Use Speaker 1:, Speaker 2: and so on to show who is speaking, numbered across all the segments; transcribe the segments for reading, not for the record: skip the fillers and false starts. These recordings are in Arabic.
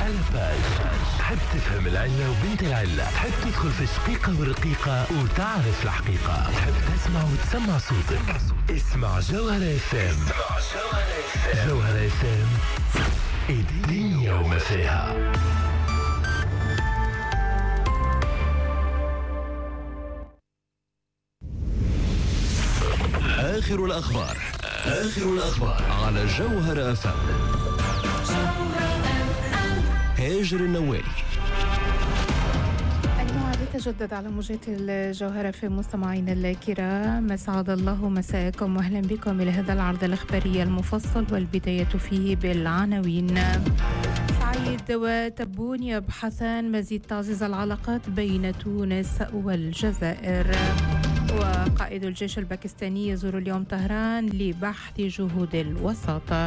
Speaker 1: على باج. تحب تفهم العلة وبنت العلة، تحب تدخل في الشقيقة والرقيقة وتعرف الحقيقة، تحب تسمع وتسمع صوتك. اسمع جوهرة اف ام. جوهرة اف ام، الدنيا وما فيها. آخر الأخبار على جوهرة اف ام. هاجر النوالي.
Speaker 2: الموعد يتجدد على موجات الجوهرة في مستمعينا الكرام. أسعد الله مساءكم وأهلا بكم إلى هذا العرض الإخباري المفصل، والبداية فيه بالعناوين. سعيد وتبون يبحثان مزيد تعزيز العلاقات بين تونس والجزائر. وقائد الجيش الباكستاني يزور اليوم طهران لبحث جهود الوساطة.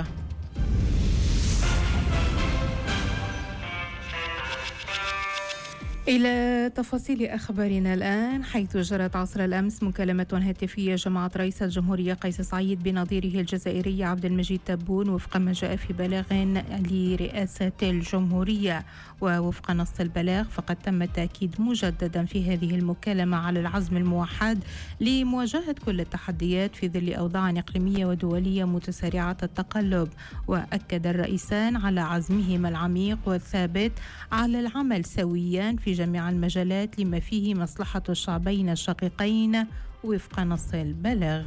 Speaker 2: إلى تفاصيل أخبارنا الآن، حيث جرت عصر الأمس مكالمة هاتفية جمعت رئيس الجمهورية قيس سعيد بنظيره الجزائري عبد المجيد تبون وفق ما جاء في بلاغ لرئاسة الجمهورية. ووفق نص البلاغ فقد تم التأكيد مجددا في هذه المكالمة على العزم الموحد لمواجهة كل التحديات في ظل أوضاع إقليمية ودولية متسارعة التقلب. وأكد الرئيسان على عزمهما العميق والثابت على العمل سويا في جميع المجالات لما فيه مصلحة الشعبين الشقيقين وفق نص البلاغ.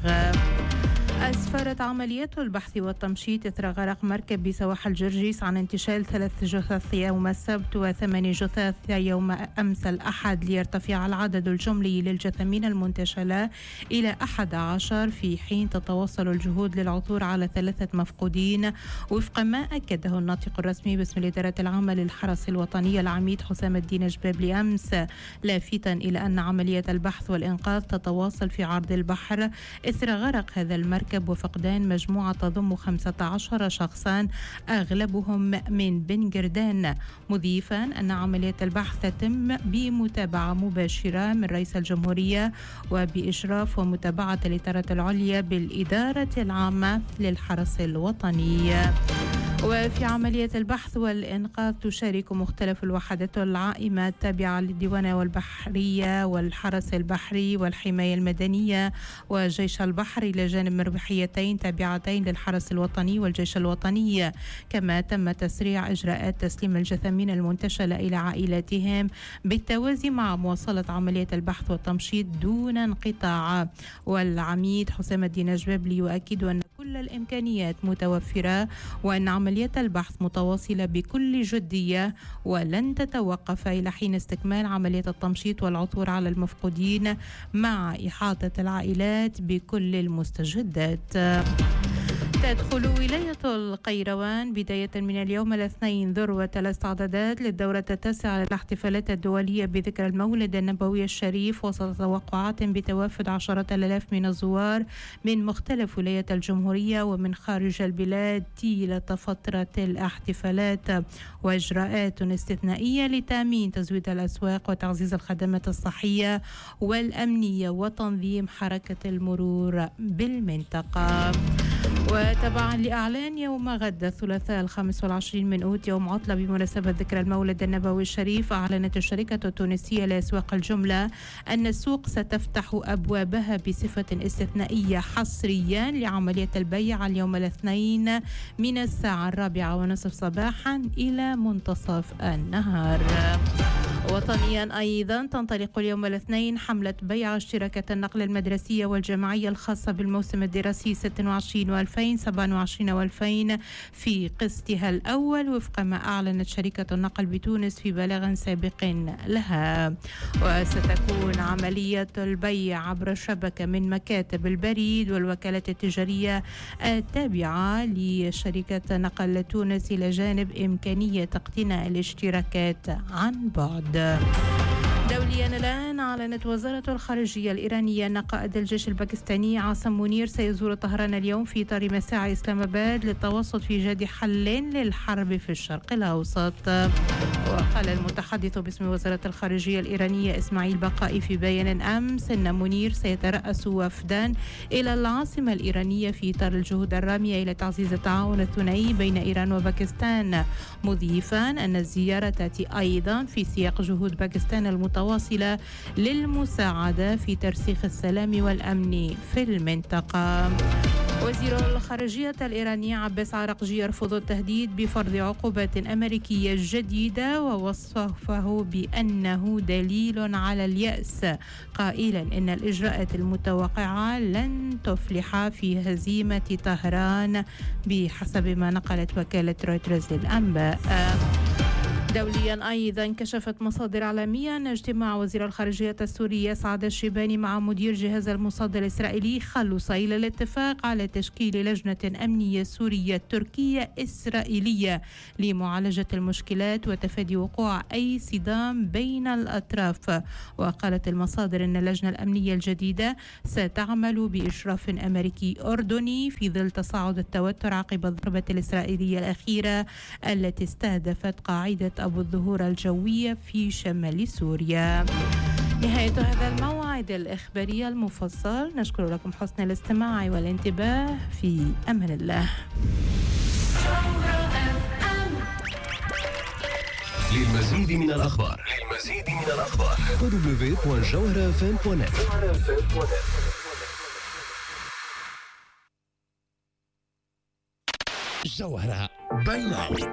Speaker 2: أسفرت عمليات البحث والتمشيط إثر غرق مركب بسواحل جرجيس عن انتشال 3 جثث يوم السبت و8 جثث يوم أمس الأحد، ليرتفع العدد الجملي للجثامين المنتشلة إلى 11، في حين تتواصل الجهود للعثور على 3 مفقودين وفق ما أكده الناطق الرسمي باسم الإدارة العامة للحرس الوطني العميد حسام الدين جبابلي أمس، لافتا إلى أن عملية البحث والإنقاذ تتواصل في عرض البحر إثر غرق هذا المركب وفقدان مجموعة تضم 15 شخصا أغلبهم من بن قردان، مضيفا أن عملية البحث تتم بمتابعة مباشرة من رئيس الجمهورية وبإشراف ومتابعة الإدارة العليا بالإدارة العامة للحرس الوطني. وفي عملية البحث والإنقاذ تشارك مختلف الوحدات العائمة التابعة للديوانة والبحرية والحرس البحري والحماية المدنية وجيش البحر، إلى جانب مربحيتين تابعتين للحرس الوطني والجيش الوطني. كما تم تسريع إجراءات تسليم الجثامين المنتشلة إلى عائلاتهم بالتوازي مع مواصلة عملية البحث والتمشيط دون انقطاع. والعميد حسام الدين جبابلي يؤكد أن كل الإمكانيات متوفرة وأن عملية البحث متواصلة بكل جدية ولن تتوقف إلى حين استكمال عملية التمشيط والعثور على المفقودين مع إحاطة العائلات بكل المستجدات. تدخل ولاية القيروان بداية من اليوم الاثنين ذروة الاستعدادات للدورة 9 للاحتفالات الدولية بذكرى المولد النبوي الشريف، وسط توقعات بتوافد 10,000 من الزوار من مختلف ولايات الجمهورية ومن خارج البلاد طيلة فترة الاحتفالات، وإجراءات استثنائية لتأمين تزويد الأسواق وتعزيز الخدمات الصحية والأمنية وتنظيم حركة المرور بالمنطقة. وتبعا لإعلان يوم غد الثلاثاء 25 من أوت يوم عطلة بمناسبة ذكرى المولد النبوي الشريف، أعلنت الشركة التونسية لأسواق الجملة أن السوق ستفتح أبوابها بصفة استثنائية حصريا لعملية البيع اليوم الاثنين من الساعة 4:30 صباحا إلى منتصف النهار. وطنيا أيضا تنطلق اليوم الاثنين حملة بيع اشتراكات النقل المدرسية والجماعية الخاصة بالموسم الدراسي 26 و2027 و2000 في قسطها الأول، وفق ما أعلنت شركة النقل بتونس في بلاغ سابق لها. وستكون عملية البيع عبر شبكة من مكاتب البريد والوكالات التجارية التابعة لشركة نقل تونس، إلى جانب إمكانية اقتناء الاشتراكات عن بعد. دوليا الآن أعلنت وزارة الخارجية الإيرانية أن قائد الجيش الباكستاني عاصم منير سيزور طهران اليوم في إطار مساعي إسلام آباد للتوسط في إيجاد حل للحرب في الشرق الأوسط. وقال المتحدث باسم وزارة الخارجية الإيرانية إسماعيل بقائي في بيان أمس أن منير سيترأس وفدان إلى العاصمة الإيرانية في إطار الجهود الرامية إلى تعزيز التعاون الثنائي بين إيران وباكستان، مضيفا أن الزيارة تأتي أيضا في سياق جهود باكستان المتواصلة للمساعدة في ترسيخ السلام والأمن في المنطقة. وزير الخارجية الإيراني عباس عراقجي يرفض التهديد بفرض عقوبات أمريكية جديدة ووصفه بأنه دليل على اليأس، قائلا إن الإجراءات المتوقعة لن تفلح في هزيمة طهران بحسب ما نقلت وكالة رويترز للأنباء. دوليا أيضا كشفت مصادر عالمية أن اجتماع وزير الخارجية السوري سعد الشيباني مع مدير جهاز الموساد الإسرائيلي خلص إلى الاتفاق على تشكيل لجنة أمنية سورية تركية إسرائيلية لمعالجة المشكلات وتفادي وقوع أي صدام بين الأطراف. وقالت المصادر أن اللجنة الأمنية الجديدة ستعمل بإشراف أمريكي أردني في ظل تصاعد التوتر عقب الضربة الإسرائيلية الأخيرة التي استهدفت قاعدة أبو الظهور الجوية في شمال سوريا. نهاية هذا الموعد الإخباري المفصل، نشكر لكم حسن الاستماع والانتباه، في أمان الله.
Speaker 1: للمزيد من الأخبار www.jawharafm.net. جوهرة بينهم.